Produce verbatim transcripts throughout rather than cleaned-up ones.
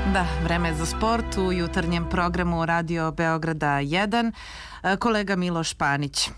Da, vreme je za sport u jutarnjem programu Radio Beograda jedan. Kolega Miloš Panić.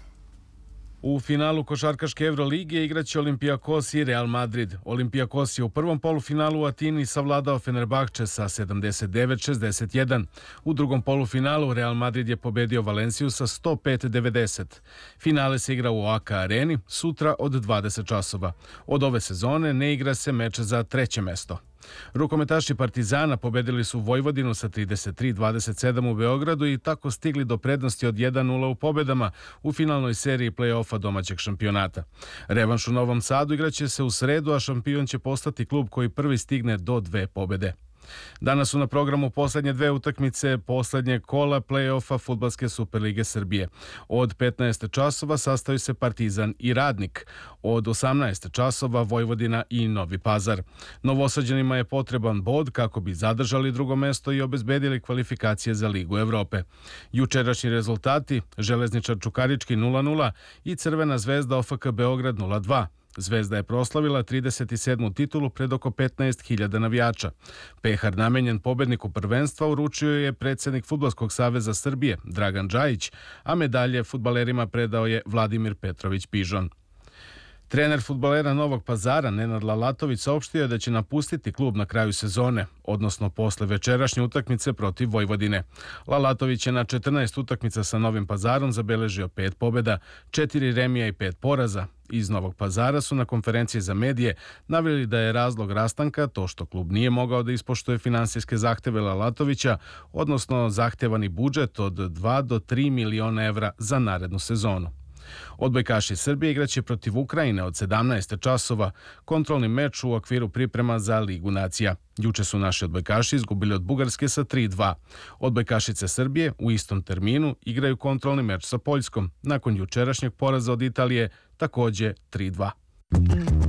U finalu košarkaške Evrolige igraće Olympiakos i Real Madrid. Olympiakos je u prvom polufinalu u Atini savladao Fenerbahče sa sedamdeset devet šezdeset jedan. U drugom polufinalu Real Madrid je pobedio Valenciju sa sto pet devedeset. Finale se igra u O A K areni sutra od dvadeset časova. Od ove sezone ne igra se meč za treće mesto. Rukometaši Partizana pobedili su Vojvodinu sa trideset tri dvadeset sedam u Beogradu i tako stigli do prednosti od jedan nula u pobedama u finalnoj seriji play-offa domaćeg šampionata. Revanš u Novom Sadu igraće se u sredu, a šampion će postati klub koji prvi stigne do dve pobede. Danas su na programu poslednje dve utakmice poslednje kola play-offa Fudbalske Superlige Srbije. Od petnaest časova sastaju se Partizan i Radnik. Od osamnaest časova Vojvodina i Novi Pazar. Novosađanima je potreban bod kako bi zadržali drugo mesto i obezbedili kvalifikacije za Ligu Evrope. Jučerašnji rezultati: Železničar Čukarički nula nula i Crvena zvezda O F K Beograd nula dva. Zvezda je proslavila trideset sedmu titulu pred oko petnaest hiljada navijača. Pehar namenjen pobedniku prvenstva uručio je predsjednik Fudbalskog saveza Srbije Dragan Džajić, a medalje fudbalerima predao je Vladimir Petrović Pižon. Trener fudbalera Novog Pazara Nenad Lalatović saopštio je da će napustiti klub na kraju sezone, odnosno posle večerašnje utakmice protiv Vojvodine. Lalatović je na četrnaest utakmica sa Novim Pazarom zabeležio pet pobjeda, četiri remija i pet poraza. Iz Novog Pazara su na konferenciji za medije naveli da je razlog rastanka to što klub nije mogao da ispoštuje finansijske zahteve Lalatovića, odnosno zahtevani budžet od dva do tri miliona evra za narednu sezonu. Odbojkaši Srbije igraće protiv Ukrajine od sedamnaest časova, kontrolni meč u okviru priprema za Ligu nacija. Juče su naši odbojkaši izgubili od Bugarske sa tri dva. Odbojkašice Srbije u istom terminu igraju kontrolni meč sa Poljskom, nakon jučerašnjeg poraza od Italije takođe tri dva.